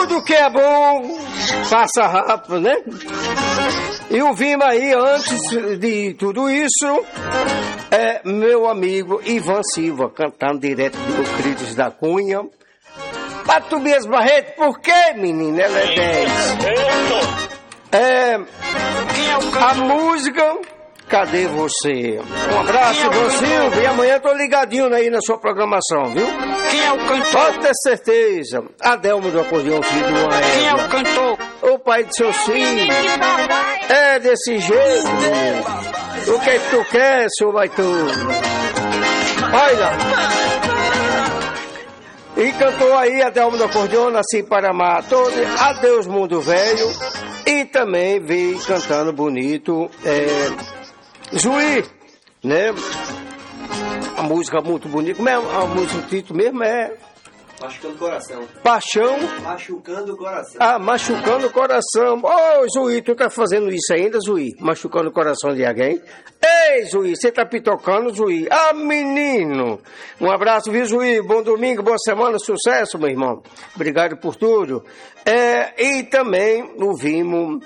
Tudo que é bom passa rápido, né? E ouvimos aí, antes de tudo isso, meu amigo Ivan Silva, cantando direto do Euclides da Cunha. Pra Tobias Barreto, por quê, menina? Ela é 10. A música... Cadê você? Um abraço, Ivan Silva. E amanhã eu tô ligadinho aí na sua programação, viu? Quem é o cantor? Pode ter certeza. Adelmo do Acordeão, filho do Aéreo. Quem é o cantor? O pai de seus filhos. É desse jeito, menino. O que tu quer, seu baitouro? Olha. E cantou aí Adelmo do Acordeão, Nasci para Amar Todo, Adeus Mundo Velho. E também veio cantando bonito, Zuí, né? A música muito bonita. A música, o título mesmo é... Machucando o coração. Paixão. Machucando o coração. Ah, machucando o coração. Ô, Zuí, tu tá fazendo isso ainda, Zuí? Machucando o coração de alguém? Ei, Zuí, você tá pitocando, Zuí? Ah, menino! Um abraço, viu, Zuí? Bom domingo, boa semana, sucesso, meu irmão. Obrigado por tudo. E também ouvimos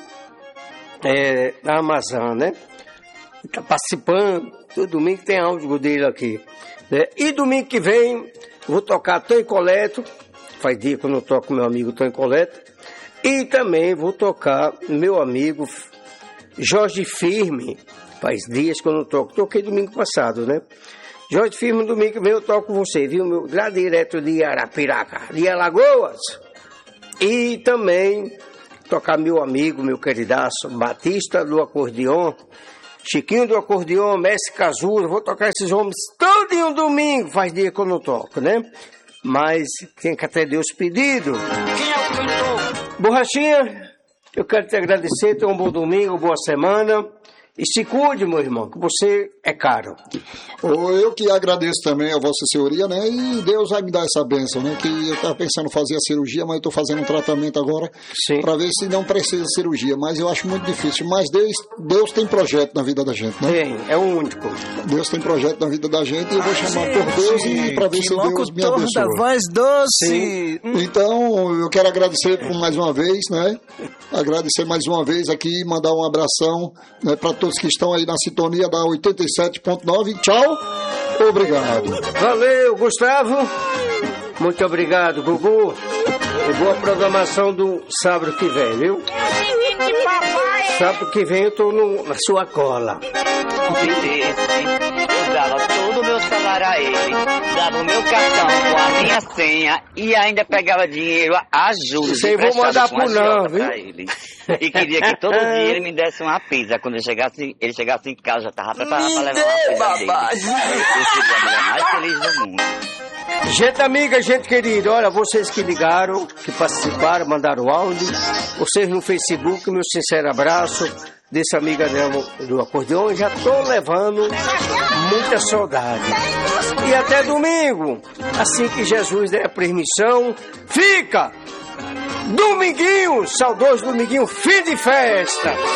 a Amazon, né? Tá participando. Todo domingo tem áudio dele aqui. Né? E domingo que vem... Vou tocar Tony Coleto, faz dia que eu não toco meu amigo Tony Coleto, e também vou tocar meu amigo Jorge Firme, faz dias que eu não toco, toquei domingo passado, né? Jorge Firme, domingo que vem eu toco com você, viu? Lá direto de Arapiraca, de Alagoas, e também tocar meu amigo, meu queridaço, Batista do Acordeão, Chiquinho do Acordeão, Mestre Casulo, vou tocar esses homens todo em um domingo, faz dia que eu não toco, né? Mas tem que atender os pedidos. Quem é o cantor? Borrachinha, eu quero te agradecer, tenha um bom domingo, boa semana. E se cuide, meu irmão, que você é caro. Eu que agradeço também a Vossa Senhoria, né? E Deus vai me dar essa bênção, né? Que eu estava pensando em fazer a cirurgia, mas eu estou fazendo um tratamento agora para ver se não precisa de cirurgia. Mas eu acho muito difícil. Mas Deus tem projeto na vida da gente, né? Tem, é o único. Deus tem projeto na vida da gente e eu vou chamar por Deus e para ver se Deus me abençoa. Da voz doce. Sim. Então, eu quero agradecer por mais uma vez, né? Agradecer mais uma vez aqui, mandar um abração, né, para todos que estão aí na sintonia da 87.9. Tchau, obrigado. Valeu, Gustavo. Muito obrigado, Gugu. E boa programação do sábado que vem, viu? Sábado que vem eu tô na sua cola. Eu dava todo o meu salário a ele, dava o meu cartão com a minha senha e ainda pegava dinheiro a juros. Isso aí vou mandar pro não, viu? Ele. E queria que todo dia ele me desse uma pizza. Quando ele chegasse em casa, já tava preparado para levar uma pizza dele. Eu seria a mulher mais feliz do mundo. Gente amiga, gente querida, olha, vocês que ligaram, que participaram, mandaram áudio, vocês no Facebook, meu sincero abraço desse amigo do Acordeão, já tô levando muita saudade. E até domingo, assim que Jesus der a permissão, fica! Dominguinho, saudoso Dominguinho, fim de festa!